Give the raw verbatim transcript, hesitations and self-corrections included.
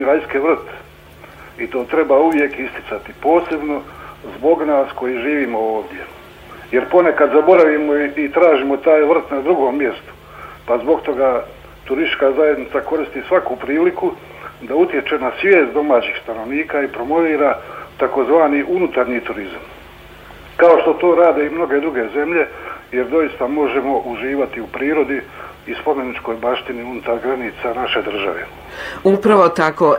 Rajski vrt i to treba uvijek isticati, posebno zbog nas koji živimo ovdje. Jer ponekad zaboravimo i tražimo taj vrt na drugom mjestu, pa zbog toga turistička zajednica koristi svaku priliku da utječe na svijest domaćih stanovnika i promovira takozvani unutarnji turizam. Kao što to rade i mnoge druge zemlje, jer doista možemo uživati u prirodi i spomeničkoj baštini unutar granica naše države. Upravo tako.